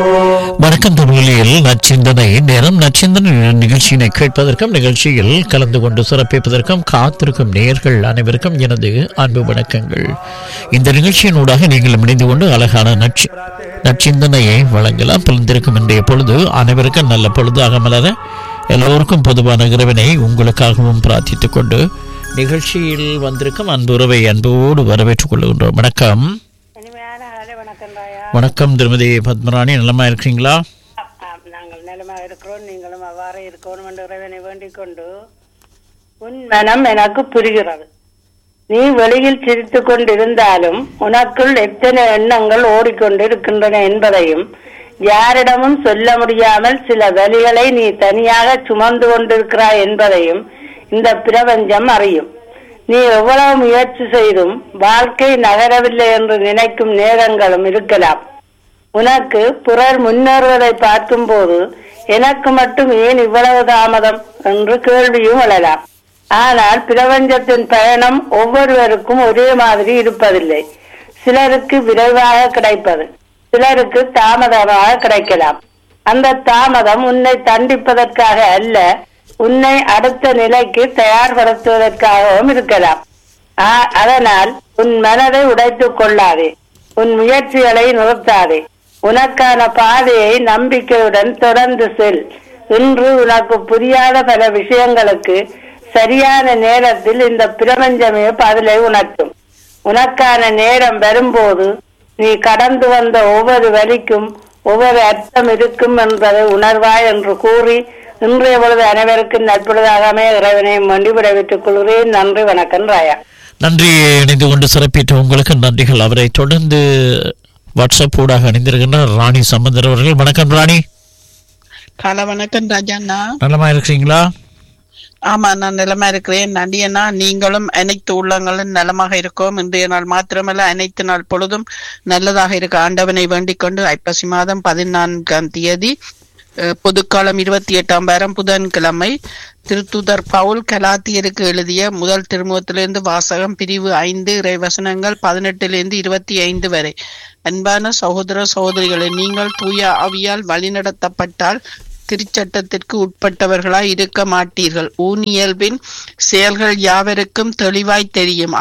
வணக்கம் தமிழில் நச்சிந்தனை நேரம். நச்சிந்தனை நிகழ்ச்சியினை கேட்பதற்கும் நிகழ்ச்சியில் கலந்து கொண்டு சிறப்பிப்பதற்கும் காத்திருக்கும் நேயர்கள் அனைவருக்கும் எனது அன்பு வணக்கங்கள். இந்த நிகழ்ச்சியினூடாக நீங்கள் இணைந்து கொண்டு அழகான நச்சிந்தனையை வழங்கலாம். பிறந்திருக்கும் இன்றைய பொழுது அனைவருக்கும் நல்ல பொழுதாக மலர எல்லோருக்கும் பொதுவான இறைவனை உங்களுக்காகவும் பிரார்த்தித்துக் கொண்டு நிகழ்ச்சியில் வந்திருக்கும் அன்புறவை அன்போடு வரவேற்றுக் கொள்கின்றோம். வணக்கம். வணக்கம் திருமதி பத்மராணி, நலமா இருக்கிறீங்களா? நாங்கள் நலமாக இருக்கிறோம், நீங்களும் அவ்வாறு இருக்கணும் என்று இறைவனை வேண்டிக் கொண்டு, உன் மனம் எனக்கு புரிகிறது. நீ வெளியில் சிரித்துக் கொண்டிருந்தாலும் உனக்குள் எத்தனை எண்ணங்கள் ஓடிக்கொண்டிருக்கின்றன என்பதையும், யாரிடமும் சொல்ல முடியாமல் சில வலிகளை நீ தனியாக சுமந்து கொண்டிருக்கிறாய் என்பதையும் இந்த பிரபஞ்சம் அறியும். நீ எவ்வளவு முயற்சி செய்தும் வாழ்க்கை நகரவில்லை என்று நினைக்கும் நேரங்களும் இருக்கலாம். உனக்கு பிறர் முன்னேறுவதை பார்க்கும் போது எனக்கு மட்டும் ஏன் இவ்வளவு தாமதம் என்று கேள்வியும் எழலாம். ஆனால் பிரபஞ்சத்தின் பயணம் ஒவ்வொருவருக்கும் ஒரே மாதிரி இருப்பதில்லை. சிலருக்கு விரைவாக கிடைப்பது, சிலருக்கு தாமதமாக கிடைக்கலாம். அந்த தாமதம் உன்னை தண்டிப்பதற்காக அல்ல, உன்னை அடுத்த நிலைக்கு தயார்படுத்துவதற்காகவும் இருக்கலாம். அதனால் உன் மனதை உடைத்துக் கொள்ளாதே, உன் முயற்சிகளை நிறுத்தாதே. உனக்கான பாதையை நம்பிக்கையுடன் தொடர்ந்து செல். இன்று உனக்கு புரியாத பல விஷயங்களுக்கு சரியான நேரத்தில் இந்த பிரபஞ்சமே பதிலை உணர்த்தும். உனக்கான நேரம் வரும்போது நீ கடந்து வந்த ஒவ்வொரு வழிக்கும் ஒவ்வொரு அர்த்தம் இருக்கும் என்பதை உணர்வாய் என்று கூறி இன்றைய பொழுது அனைவருக்கும் நற்பொழுதாக இறைவனை மண்டி விடைபெற்றுக் கொள்கிறேன். நன்றி, வணக்கம். ராயா. நன்றி. இணைந்து கொண்டு சிறப்பித்த உங்களுக்கு நன்றிகள். அவரை தொடர்ந்து வாட்ஸ்அப் ஊடாக அணிந்திருக்கின்றார் ராணி சம்பந்தர் அவர்கள். வணக்கம் ராணி. காலை வணக்கம் ராஜாண்ணா. நலமா இருக்கிறீங்களா? ஆமா, நான் நலமா இருக்கிறேன். நன்றியண்ணா, நீங்களும் அனைத்து உள்ளங்களும் நலமாக இருக்கோம். இன்றைய நாள் மாத்திரமல்ல, அனைத்து நாள் பொழுதும் நல்லதாக இருக்க ஆண்டவனை வேண்டிக் கொண்டு ஐப்பசி மாதம் 14ஆம் தேதி பொதுக்காலம் 28ஆம் வாரம் புதன்கிழமை திருத்துதர் பவுல் கலாத்தியருக்கு எழுதிய முதல் திருமுகத்திலிருந்து வாசகம், பிரிவு 5, இறைவசனங்கள் 18 - 25 வரை. அன்பான சகோதர சகோதரிகளை, நீங்கள் தூய ஆவியால் வழிநடத்தப்பட்டால் திருச்சட்டத்திற்கு உட்பட்டவர்களாய் இருக்க மாட்டீர்கள். ஊனியல்பின் செயல்கள் யாவருக்கும் தெளிவாய் தெரியும்.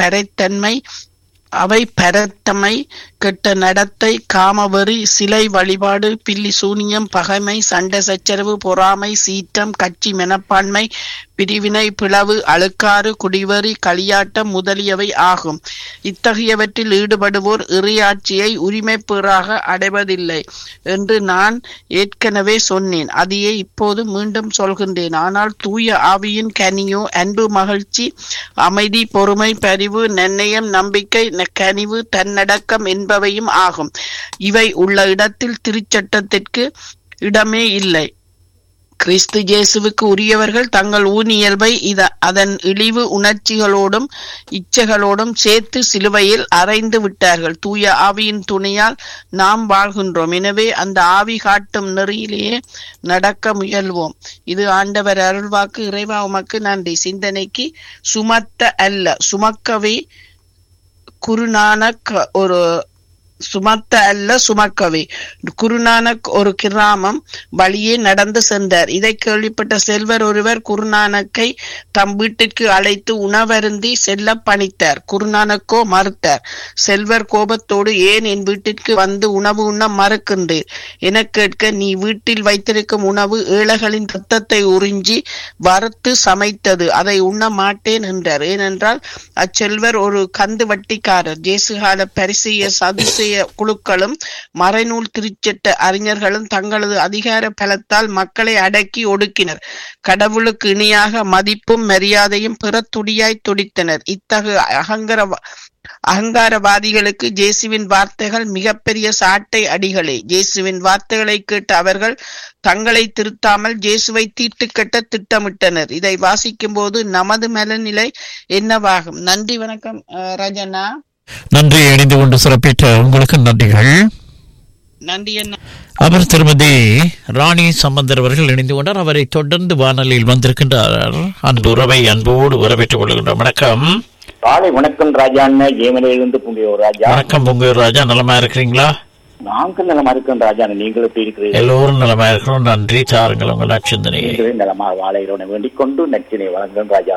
அவை பரத்தமை, கெட்ட நடத்தை, காமவெறி, சிலை வழிபாடு, பில்லி சூனியம், பகைமை, சண்டை சச்சரவு, பொறாமை, சீற்றம், கட்சி மனப்பான்மை, பிரிவினை, பிளவு, அழுக்காறு, குடிவெறி, களியாட்டம் முதலியவை ஆகும். இத்தகையவற்றில் ஈடுபடுவோர் இறையாட்சியை உரிமை பெறாக அடைவதில்லை என்று நான் ஏற்கனவே சொன்னேன். அதையே இப்போது மீண்டும் சொல்கின்றேன். ஆனால் தூய ஆவியின் கனியோ அன்பு, மகிழ்ச்சி, அமைதி, பொறுமை, பரிவு, நன்னயம், நம்பிக்கை, கனிவு, தன்னடக்கம் என்பவையும் ஆகும். இவை உள்ள இடத்தில் திருச்சட்டத்திற்கு இடமே இல்லை. கிறிஸ்து இயேசுவுக்கு உரியவர்கள் தங்கள் ஊனியல்பை அதன் இழிவு உணர்ச்சிகளோடும் இச்சைகளோடும் சேர்த்து சிலுவையில் அறைந்து விட்டார்கள். தூய ஆவியின் துணையால் நாம் வாழ்கின்றோம். எனவே அந்த ஆவி காட்டும் நெறியிலேயே நடக்க முயல்வோம். இது ஆண்டவர் அருள்வாக்கு. இறைவா உமக்கு நன்றி. சிந்தனைக்கு சுமத்த அல்ல சுமக்கவே சுமக்கவே குருநானக் ஒரு கிராமம் வழியே நடந்து சென்றார். இதை கேள்விப்பட்ட செல்வர் ஒருவர் குருநானக்கை தம் வீட்டிற்கு அழைத்து உணவருந்தி செல்ல பணித்தார். குருநானக்கோ மறுத்தார். செல்வர் கோபத்தோடு, ஏன் என் வீட்டிற்கு வந்து உணவு உண்ண மறுக்கின்றீர் என கேட்க, நீ வீட்டில் வைத்திருக்கும் உணவு ஏழைகளின் ரத்தத்தை உறிஞ்சி வறுத்து சமைத்தது, அதை உண்ண மாட்டேன் என்றார். ஏனென்றால் அச்செல்வர் ஒரு கந்து வட்டிக்காரர். இயேசுகால பரிசேய சதுசேய குழுக்களும் மறைநூல் திருச்சட்ட அறிஞர்களும் தங்களது அதிகார பலத்தால் மக்களை அடக்கி ஒடுக்கினர். கடவுளுக்கு இணையாக மதிப்பும் மரியாதையும் பெற துடியாய் துடித்தனர். இத்தகு அகங்காரவாதிகளுக்கு இயேசுவின் வார்த்தைகள் மிகப்பெரிய சாட்டை அடிகளே. இயேசுவின் வார்த்தைகளை கேட்ட அவர்கள் தங்களை திருத்தாமல் இயேசுவை தீர்த்து கட்ட திட்டமிட்டனர். இதை வாசிக்கும் போது நமது மனநிலை என்னவாகும்? நன்றி, வணக்கம் ராஜண்ணா. நன்றி. இணைந்து கொண்டு சிறப்பித்த உங்களுக்கு நன்றிகள். நன்றி அண்ணா. அவர் திருமதி ராணி சம்பந்தர் அவர்கள் இணைந்து கொண்டார். அவரை தொடர்ந்து வானொலியில் வந்திருக்கின்றார் அன்பு உறவை அன்போடு வரவேற்றுக் கொள்கின்றோம். வணக்கம். காலை வணக்கம் ராஜா. ஜெயமலையிலிருந்து பொங்கையூர் ராஜா. வணக்கம் பொங்கையூர் ராஜா, நலமா இருக்கிறீங்களா? நாங்கள் நலமா இருக்கோம் ராஜா. நீங்கள் எப்படி இருக்கிறீர்கள்? எல்லோரும் நலமா இருக்கிறோம். நன்றி. சாருங்கள் உங்கள் நற்சிந்தனையை. நலமாக வாழ இறைவனை வேண்டிக் கொண்டு நச்சினை வழங்கும் ராஜா.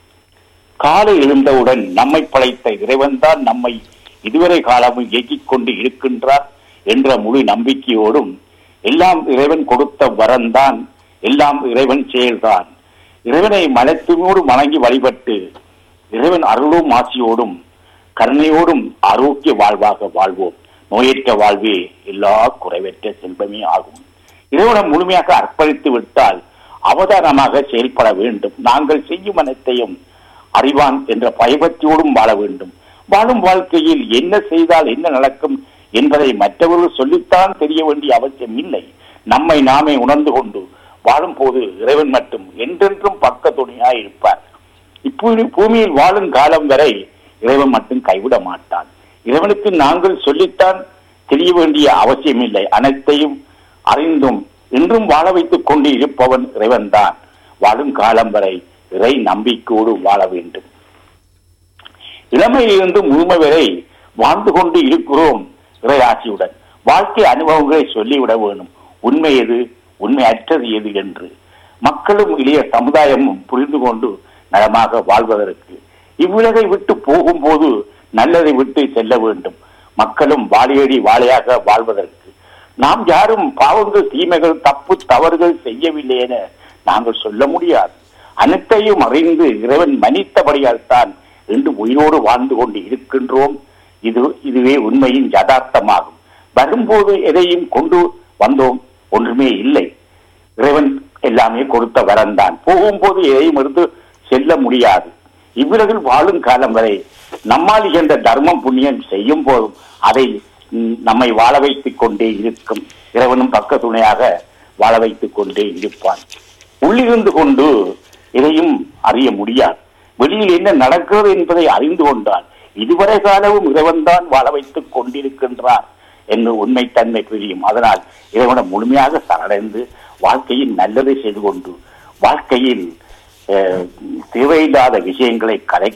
காலை எழுந்தவுடன் நம்மை படைத்த இறைவன் தான் நம்மை இதுவரை காலமும் இயக்கிக் கொண்டு இருக்கின்றார் என்ற முழு நம்பிக்கையோடும், எல்லாம் இறைவன் கொடுத்த வரந்தான், எல்லாம் இறைவன் செயல்தான், இறைவனை மனத்தினோடு வணங்கி வழிபட்டு இறைவன் அருளும் ஆசியோடும் கருணையோடும் ஆரோக்கிய வாழ்வாக வாழ்வோம். நோயற்ற வாழ்வே எல்லா குறைவற்ற செல்வமே ஆகும். இறைவனை முழுமையாக அர்ப்பணித்து விட்டால் அவதானமாக செயல்பட வேண்டும். நாங்கள் செய்யும் அனைத்தையும் அறிவான் என்ற பயபக்தியோடும் வாழ வேண்டும். வாழும் வாழ்க்கையில் என்ன செய்தால் என்ன நடக்கும் என்பதை மற்றவர்கள் சொல்லித்தான் தெரிய வேண்டிய அவசியம் இல்லை. நம்மை நாமே உணர்ந்து கொண்டு வாழும் போது இறைவன் மட்டும் என்றென்றும் பக்க துணையாய் இருப்பார். இப்போது பூமியில் வாழும் காலம் வரை இறைவன் மட்டும் கைவிட மாட்டான். இறைவனுக்கு நாங்கள் சொல்லித்தான் தெரிய வேண்டிய அவசியம் இல்லை. அனைத்தையும் அறிந்தும் இன்றும் வாழ வைத்துக் கொண்டு இருப்பவன் இறைவன் தான். வாழும் காலம் வரை இறை நம்பிக்கையோடு வாழ வேண்டும். இளமையிலிருந்து முழுமை வரை வாழ்ந்து கொண்டு இருக்கிறோம் இறையாட்சியுடன். வாழ்க்கை அனுபவங்களை சொல்லிவிட வேணும். உண்மை எது, உண்மை அற்றது எது என்று மக்களும் இளைய சமுதாயமும் புரிந்து கொண்டு நலமாக வாழ்வதற்கு, இவ்வுலகை விட்டு போகும்போது நல்லதை விட்டு செல்ல வேண்டும். மக்களும் வாழையடி வாழையாக வாழ்வதற்கு நாம் யாரும் பாவங்கள், தீமைகள், தப்பு தவறுகள் செய்யவில்லை என நாங்கள் சொல்ல முடியாது. அனைத்தையும் அறிந்து இறைவன் மன்னித்தபடியால் தான் இன்று உயிரோடு வாழ்ந்து கொண்டு இருக்கின்றோம். இதுவே உண்மையின் யதார்த்தமாகும். வரும்போது எதையும் கொண்டு வந்தோம், ஒன்றுமே இல்லை. இறைவன் எல்லாமே கொடுத்த வரந்தான். போகும்போது எதையும் எடுத்து செல்ல முடியாது. இவ்வுலகில் வாழும் காலம் வரை நம்மால் என்ற தர்மம் புண்ணியம் செய்யும் போதும் அதை நம்மை வாழ வைத்துக் கொண்டே இருக்கும். இறைவனும் பக்க துணையாக வாழ வைத்துக் கொண்டே இருப்பான். உள்ளிருந்து கொண்டு எதையும் அறிய முடியாது. வெளியில் என்ன நடக்கிறது என்பதை அறிந்து கொண்டால் இதுவரை காலமும் இறைவன் தான் வாழ வைத்துக் கொண்டிருக்கின்றார் என்று உண்மைத்தன்மை புரியும். அதனால் இறைவனை முழுமையாக சரணடைந்து வாழ்க்கையில் நல்லதை செய்து கொண்டு வாழ்க்கையில் தேவையில்லாத விஷயங்களை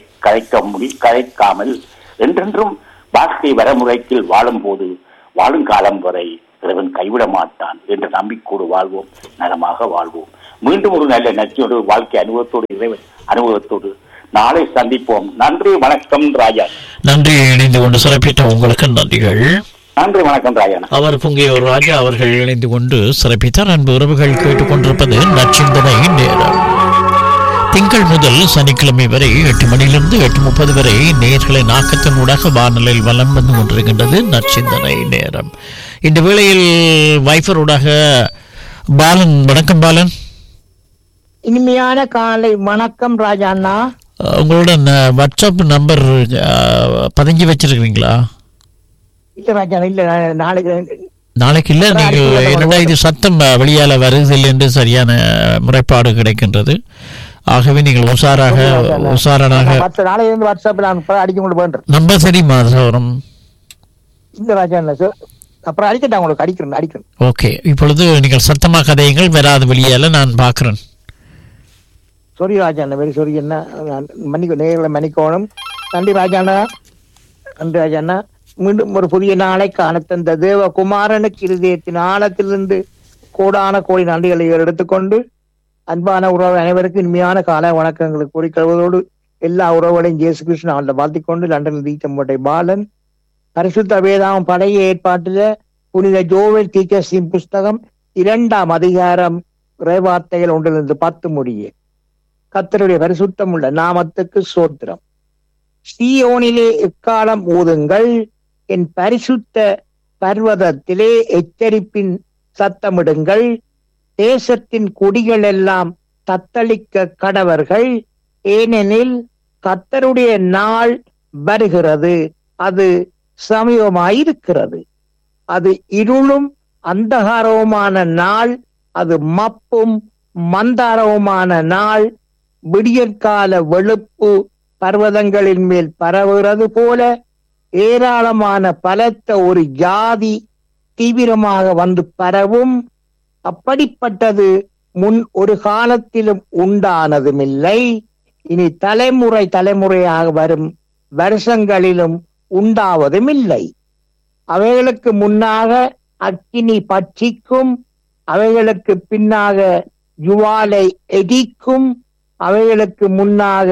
கலைக்காமல் என்றென்றும் வாழ்க்கை வரமுறைக்கில் வாழும் போது வாழும் காலம் வரை இறைவன் கைவிட மாட்டான் என்ற நம்பிக்கையோடு வாழ்வோம், நலமாக வாழ்வோம். மீண்டும் ஒரு நல்ல நச்சியோடு வாழ்க்கை அனுபவத்தோடு இறைவன் அனுபவத்தோடு நாளை சந்திப்போம். நன்றி, வணக்கம் ராஜா. நன்றி. இணைந்து கொண்டு சிறப்பித்த உங்களுக்கு நன்றிகள். நன்றி, வணக்கம் ராஜா. அவர் புங்கியோர் ராஜா அவர்கள் இணைந்து கொண்டு சிறப்பித்தார். அன்பு உறவுகள் கேட்டுக்கொண்டிருப்பது நற்சிந்தனை நேரம். திங்கள் முதல் சனிக்கிழமை வரை 8 மணியிலிருந்து 8:30 வரை நேர்களின் ஆக்கத்தினூடாக வானொலியில் வலம் வந்து கொண்டிருக்கின்றது நற்சிந்தனை நேரம். இந்த வேளையில் வைஃபரோடாக பாலன். வணக்கம் பாலன். இனிமையான காலை வணக்கம் ராஜா அண்ணா. உங்களோட வாட்ஸ்அப் நம்பர் பதிஞ்சு வச்சிருக்கீங்களா? இல்ல ராஜா, இல்ல நாளைக்கு இல்ல. நீங்கள் என்னடா இது சத்தம் வெளியால வருதில்லை என்று சரியான முறைப்பாடு கிடைக்கின்றது. ஆகவே நீங்கள் உஷாராக 10 நாளைக்கு வாட்ஸ்அப்ல அடிக்க கொண்டு போன்றேன். நம்பர் சரிமா சௌரம்? இல்ல ராஜா அண்ணா, அப்புறம் அடிக்கட்டா உங்களுக்கு அடிக்கிறேன். ஓகே, இப்பொழுது நீங்கள் சத்தமாக கதையுங்கள், வராது வெளியால நான் பார்க்கிறேன். சாரி ராஜா அண்ணா, வெரி சாரி என்ன நேர்களை மன்னிக்கணும். நன்றி ராஜா அண்ணா, நன்றி ராஜா அண்ணா. மீண்டும் ஒரு புதிய நாளை காண தந்த தேவகுமாரனுக்கு இருதயத்தின் ஆழத்திலிருந்து கோடான கோடி நன்றிகளை எடுத்துக்கொண்டு அன்பான உறவு அனைவருக்கும் இனிமையான கால வணக்கங்களை கூறிக்கொள்வதோடு எல்லா உறவுகளையும் இயேசு கிருஷ்ணன் அவளை வாழ்த்திக்கொண்டு லண்டனில் தீச்சம்பட்டை பாலன். பரிசுத்த வேதாகம் பழைய ஏற்பாட்டில புனித ஜோவல் தீக்கஸின் புஸ்தகம் 2ஆம் அதிகாரம் இறைவார்த்தைகள் 1-10 முடிய. கர்த்தருடைய பரிசுத்தம் உள்ள நாமத்துக்கு சோத்திரம். சீயோனிலே எக்காலம் ஊதுங்கள், என் பரிசுத்த பர்வதத்திலே எச்சரிப்பின் சத்தமிடுங்கள். தேசத்தின் குடிகள் எல்லாம் தத்தளிக்க கடவர்கள், ஏனெனில் கர்த்தருடைய நாள் வருகிறது, அது சமீபமாயிருக்கிறது. அது இருளும் அந்தகாரவுமான நாள், அது மப்பும் மந்தாரவுமான நாள். விடியற்கால வெளுப்பு பர்வதங்களின் மேல் பரவுகிறது போல ஏராளமான பலத்த ஒரு ஜாதி தீவிரமாக வந்து பரவும். அப்படிப்பட்டது முன் ஒரு காலத்திலும் உண்டானதுமில்லை, இனி தலைமுறையாக வரும் வருஷங்களிலும் உண்டாவதும் இல்லை. அவைகளுக்கு முன்னாக அக்கினி பட்சிக்கும், அவைகளுக்கு பின்னாக ஜுவாலை எரிக்கும், அவைகளுக்கு முன்னாக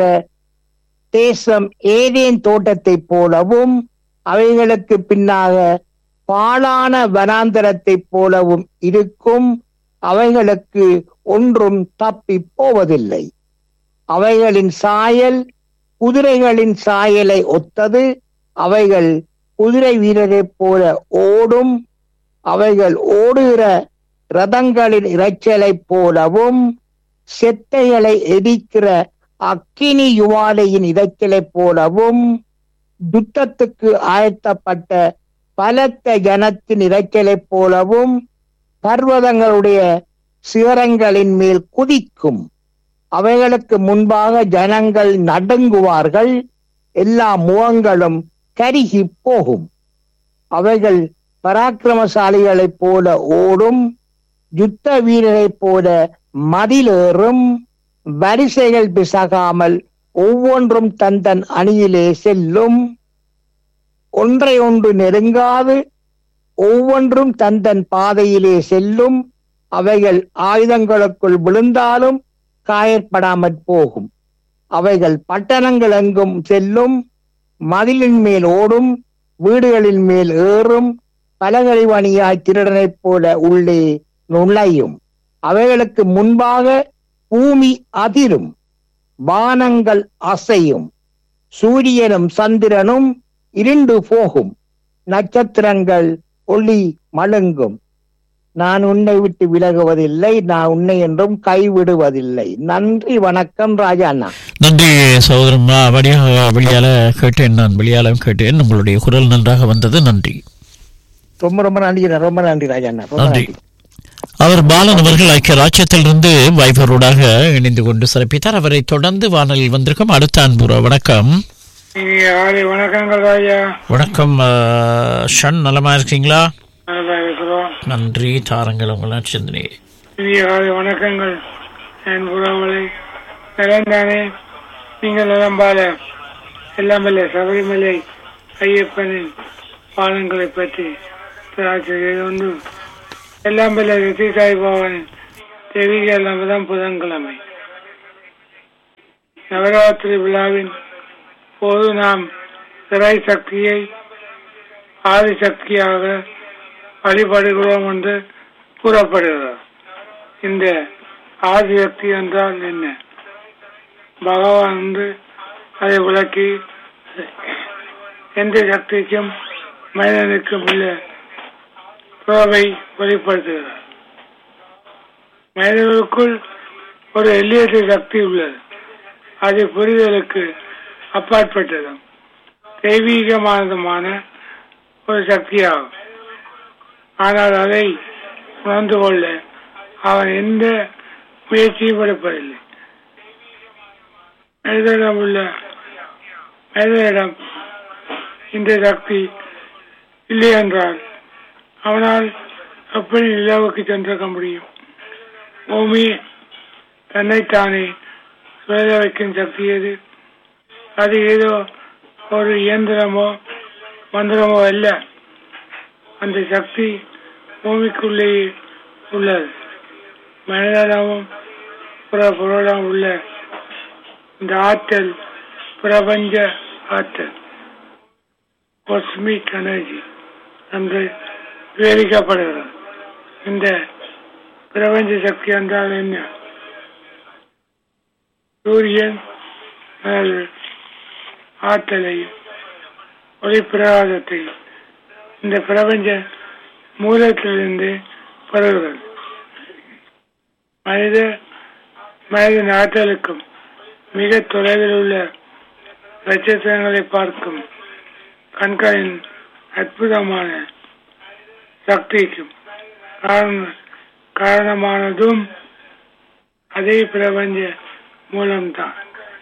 தேசம் ஏதேன் தோட்டத்தை போலவும், அவைகளுக்கு பின்னாக பாழான வனாந்தரத்தை போலவும் இருக்கும். அவைகளுக்கு ஒன்றும் தப்பி போவதில்லை. அவைகளின் சாயல் குதிரைகளின் சாயலை ஒத்தது. அவைகள் குதிரை வீரரைப் போல ஓடும். அவைகள் ஓடுகிற ரதங்களின் இரைச்சலைப் போலவும், செத்தைகளை எரிக்கிற அக்கினி யுவாலையின் இரைச்சலைப் போலவும், யுத்தத்துக்கு ஆயத்தப்பட்ட பலத்த ஜனத்தின் இரைச்சலைப் போலவும் பர்வதங்களுடைய சிகரங்களின் மேல் குதிக்கும். அவைகளுக்கு முன்பாக ஜனங்கள் நடுங்குவார்கள், எல்லா முகங்களும் கருகி போகும். அவைகள் பராக்கிரமசாலிகளைப் போல ஓடும், யுத்த வீரரைப் போல மதிலேறும். வரிசைகள் பிசகாமல் ஒவ்வொன்றும் தன் அணியிலே செல்லும். ஒன்றை ஒன்று நெருங்காது, ஒவ்வொன்றும் தன் பாதையிலே செல்லும். அவைகள் ஆயுதங்களுக்குள் விழுந்தாலும் காயப்படாமற் போகும். அவைகள் பட்டணங்கள் எங்கும் செல்லும், மதிலின் மேல் ஓடும், வீடுகளின் மேல் ஏறும், பலகறிவணியாய் திருடனைப் போல உள்ளே நுழையும். அவைகளுக்கு முன்பாக பூமி அதிரும், வானங்கள் அசையும், சூரியனும் சந்திரனும் இருண்டு போகும், நட்சத்திரங்கள் ஒளி மழுங்கும். நான் உன்னை விட்டு விலகுவதில்லை, நான் உன்னை என்றும் கைவிடுவதில்லை. நன்றி, வணக்கம் ராஜா அண்ணா. நன்றி சகோதரன். வெளியால கேட்டேன், நான் வெளியாலும் கேட்டேன். உங்களுடைய குரல் நன்றாக வந்தது. நன்றி. ரொம்ப ரொம்ப நன்றி, ரொம்ப நன்றி ராஜா அண்ணா. நன்றி. அவர் பாலன் அவர்கள் ஐக்கிய ராஜ்யத்திலிருந்து வைபரோடாக இணைந்து கொண்டு சிறப்பித்தார். அவரை தொடர்ந்து வானலில் வந்திருக்கும் அடுத்த அன்புற வணக்கம். வணக்கங்கள் ராஜா. வணக்கம் ஷன், நலமா இருக்கீங்களா? நன்றி. தாரங்கள் உங்கள் சிந்தனை. வணக்கங்கள் புறாமலை நலந்தானே? நீங்கள் நலம்பால எல்லாம் வல்ல சபரிமலை ஐயப்பனின் பாலங்களை பற்றி ஒன்று எல்லாம் வல்ல ரித்தி சாய்பாபனின் தெய்வீக நவதம் புதன்கிழமை நவராத்திரி விழாவின் போது நாம் இறை சக்தியை ஆதிசக்தியாக வழிபடுகிறோம் என்று கூறப்படுகிறது. இந்த ஆதிசக்தி என்றால் என்ன? பகவான் என்று அதை விளக்கி எந்த சக்திக்கும் மனிதனுக்கும் உள்ள துறவை வெளிப்படுத்துகிறார். மனிதர்களுக்குள் ஒரு எல்லையற்ற சக்தி உள்ளது. அது புரிதலுக்கு அப்பாற்பட்டதும் தெய்வீகமானதுமான ஒரு சக்தியாகும். ஆனால் அதை உணர்ந்து கொள்ள அவன் எந்த முயற்சியும் எடுப்பதில்லை. மனிதனிடம் இந்த சக்தி இல்லை என்றால் அவனால் எப்படி நிலவுக்கு சென்றிருக்க முடியும்? பூமி தன்னைத்தானே சுழல வைக்கும் சக்தி எது? அது ஏதோ ஒரு இயந்திரமோ மந்திரமோ அல்ல. அந்த சக்தி பூமிக்குள்ளேயே உள்ளது. மனிதனமும் புற பொருளும் உள்ள இந்த ஆற்றல் பிரபஞ்ச ஆற்றல், காஸ்மிக் எனர்ஜி என்று விவரிக்கப்படுகிறது. இந்த பிரபஞ்ச சக்தி என்றால் என்ன? சூரியன் ஆற்றலையும் ஒளிப்பிரகாசத்தையும் இந்த பிரபஞ்ச மூலத்திலிருந்து பெறுகிறது. மனிதன் ஆற்றலுக்கும் மிக தொலைவில் உள்ள நட்சத்திரங்களை பார்க்கும் கண்களின் அற்புதமான சக்திக்கும் காரணமானதும் அதே பிரபஞ்ச மூலம்தான்.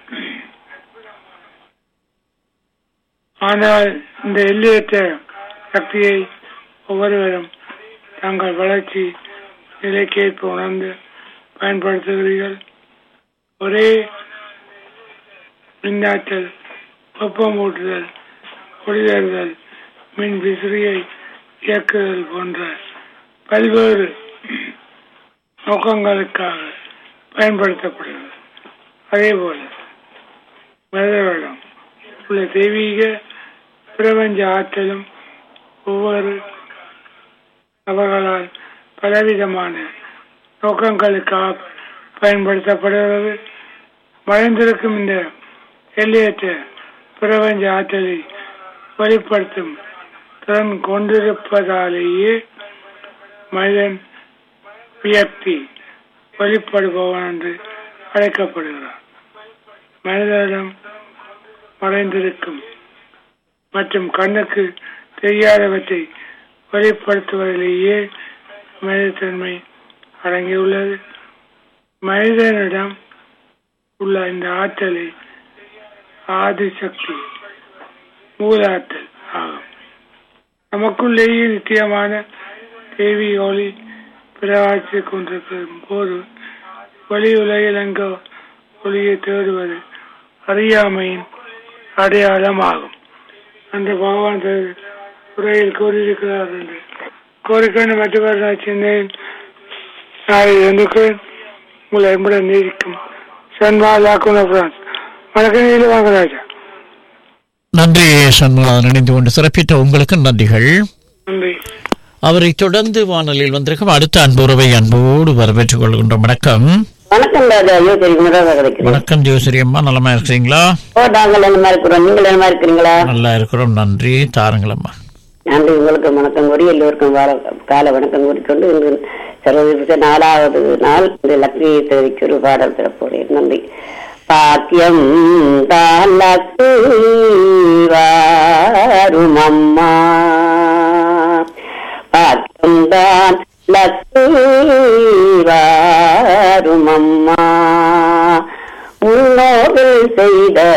ஆனால் இந்த எல்லையற்ற சக்தியை ஒவ்வொருவரும் தங்கள் வளர்ச்சி நிலைக்கேற்ப உணர்ந்து பயன்படுத்துகிறீர்கள். ஒரே மின்னாற்றல், வெப்பமூட்டுதல், ஒளிதருதல், மின் விசிறியை இயக்குதல் போன்ற பல்வேறு நோக்கங்களுக்காக பயன்படுத்தப்படுகிறது. அதே போல மனிதர்களிடம் உள்ள தெய்வீக பிரபஞ்ச ஆற்றலும் ஒவ்வொரு நபர்களால் பலவிதமான நோக்கங்களுக்காக பயன்படுத்தப்படுகிறது. மறைந்திருக்கும் இந்த எல்லையற்ற பிரபஞ்ச ஆற்றலை வெளிப்படுத்தும் திறன் கொண்டிருப்பதாலேயே மனிதன் வியக்தி வெளிப்படுபவன் என்று அழைக்கப்படுகிறார். மனிதனிடம் மறைந்திருக்கும் மற்றும் கண்ணுக்கு தெரியாதவற்றை வெளிப்படுத்துவதிலேயே மனிதத்தன்மை அடங்கியுள்ளது. மனிதனிடம் உள்ள இந்த ஆற்றலை ஆதிசக்தி மூலாற்றல் ஆகும். நமக்குள்ளேயே நிச்சயமான தேவி ஒளி பிரகாசித்துக் கொண்டிருக்கும் போது வெளி உலகில் எங்கோ ஒளியை தேடுவது அறியாமையின் அடையாளமாகும். அந்த பகவான் உரையில் கூறியிருக்கிறார் என்று கோரிக்கொண்டு மற்றவர் சென்னையில் நாளை வந்துக்கிறேன். உங்களை என்புடன் நீடிக்கும் சன்மாலாக்குன பிரான்ஸ். வணக்கம் வாங்க ராஜா. நன்றி சண்முகன், இணைந்து கொண்டு சிறப்பித்த உங்களுக்கு நன்றிகள். நன்றி. அவரை தொடர்ந்து வானொலியில் வந்திருக்கும் அடுத்த அன்புறவை அன்போடு வரவேற்றுக் கொள்கின்றோம். வணக்கம். வணக்கம் ராஜா. வணக்கம் ஜோசரி அம்மா, நலமா இருக்கிறீங்களா? நாங்கள் என்னமா இருக்கிறோம், நீங்கள் என்னமா இருக்கிறீங்களா? நல்லா இருக்கிறோம், நன்றி. தாருங்களம்மா. நன்றி. உங்களுக்கு வணக்கம் கூறி எல்லோருக்கும் கால வணக்கம் கூறிக்கொண்டு இன்று சர்வதேச 4வது நாள் இந்த லக்ஷ்மியை தேதிக்கு ஒரு பாடல் திறப்போறேன். நன்றி. பாக்கியம் தான் லக்ஷ்மி அம்மா, பாக்கியம் தான் லக்ஷ்மி அம்மா, முன்னோர்கள் செய்த